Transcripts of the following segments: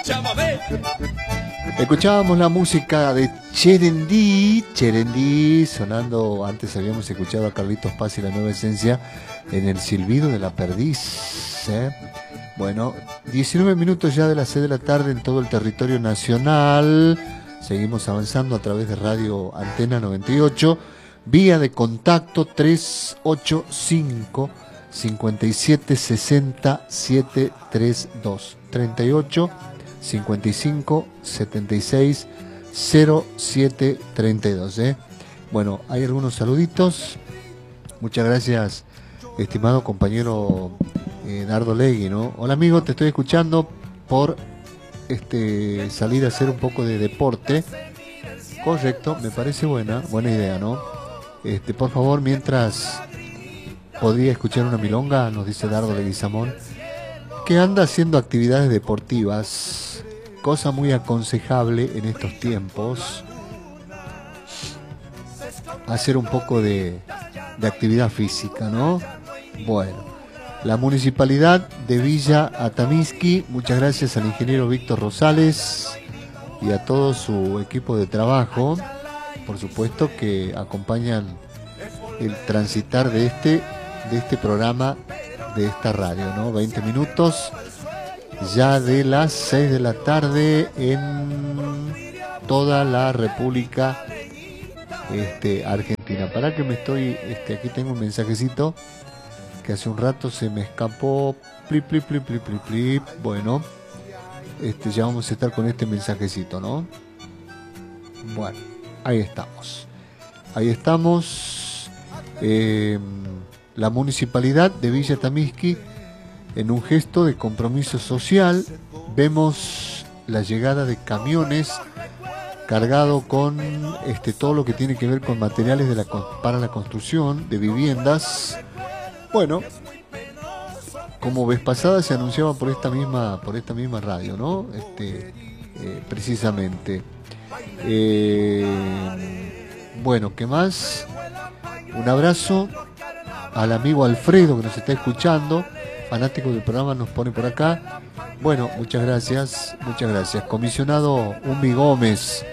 Escuchábamos la música de Cherendí, sonando. Antes habíamos escuchado a Carlitos Paz y la Nueva Esencia en El Silbido de la Perdiz. Bueno, 19 minutos ya de las 6 de la tarde en todo el territorio nacional. Seguimos avanzando a través de Radio Antena 98. Vía de contacto 385 57 60 732 38 55 76 07 32. Bueno, hay algunos saluditos. Muchas gracias, estimado compañero Nardo Legui, ¿no? Hola amigo, te estoy escuchando por salir a hacer un poco de deporte. Correcto, me parece buena idea, ¿no? Por favor, mientras podría escuchar una milonga, nos dice Nardo Leguizamón, que anda haciendo actividades deportivas, cosa muy aconsejable en estos tiempos, hacer un poco de actividad física, ¿no? Bueno, la Municipalidad de Villa Atamisqui, muchas gracias al ingeniero Víctor Rosales y a todo su equipo de trabajo, por supuesto, que acompañan el transitar de este programa, de esta radio, ¿no? 20 minutos ya de las 6 de la tarde en toda la República Argentina. Para que me estoy, aquí tengo un mensajecito que hace un rato se me escapó. Plip, plip, plip, plip, plip, plip. Bueno, ya vamos a estar con este mensajecito, ¿no? Bueno, ahí estamos. La Municipalidad de Villa Atamisqui, en un gesto de compromiso social, vemos la llegada de camiones cargado con todo lo que tiene que ver con materiales para la construcción de viviendas. Bueno, como vez pasada se anunciaba por esta misma radio, ¿no? Precisamente. Bueno, ¿qué más? Un abrazo al amigo Alfredo que nos está escuchando, fanático del programa, nos pone por acá. Bueno, muchas gracias. Comisionado Umi Gómez.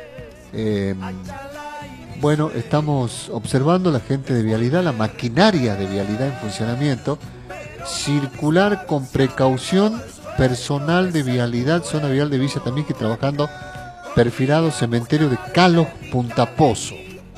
Bueno, estamos observando la gente de vialidad, la maquinaria de vialidad en funcionamiento. Circular con precaución, personal de vialidad, zona vial de Villa Atamisqui trabajando, perfilado cementerio de Calos, Punta Pozo.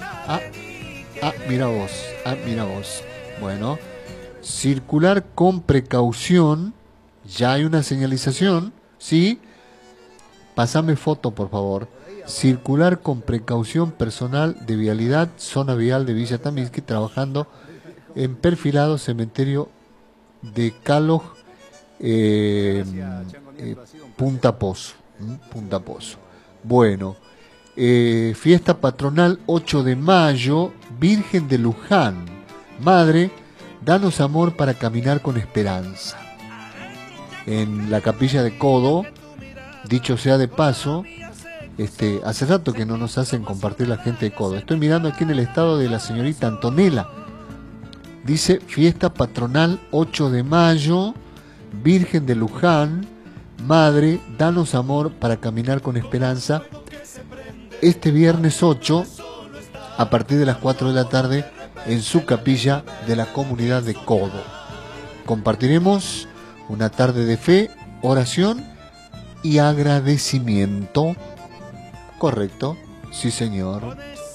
Mira vos. Bueno, circular con precaución, ya hay una señalización, ¿sí? Pásame foto, por favor. Circular con precaución, personal de vialidad, zona vial de Villa Atamisqui, trabajando en perfilado cementerio de Calos, Punta Pozo. Bueno, fiesta patronal 8 de mayo, Virgen de Luján. Madre, danos amor para caminar con esperanza. En la capilla de Codo, dicho sea de paso, hace rato que no nos hacen compartir la gente de Codo. Estoy mirando aquí en el estado de la señorita Antonella. Dice fiesta patronal 8 de mayo, Virgen de Luján. Madre, danos amor para caminar con esperanza. Este viernes 8, a partir de las 4 de la tarde, en su capilla de la comunidad de Codo. Compartiremos una tarde de fe, oración y agradecimiento. Correcto, sí señor.